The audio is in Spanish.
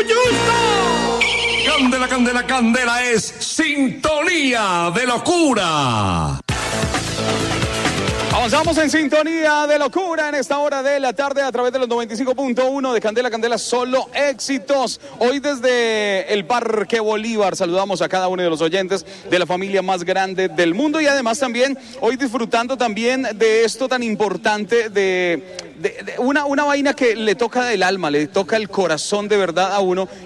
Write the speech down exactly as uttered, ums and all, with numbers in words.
Candela, candela, candela es sintonía de locura. Avanzamos en sintonía de locura en esta hora de la tarde a través de los noventa y cinco punto uno de Candela, Candela, solo éxitos. Hoy desde el Parque Bolívar saludamos a cada uno de los oyentes de la familia más grande del mundo y además también hoy disfrutando también de esto tan importante de, de, de una, una vaina que le toca del alma, le toca el corazón de verdad a uno